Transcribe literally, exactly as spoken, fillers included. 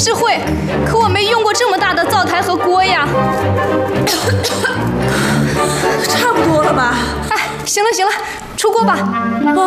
是会，可我没用过这么大的灶台和锅呀。 差不多了吧？ 哎，行了行了，出锅吧。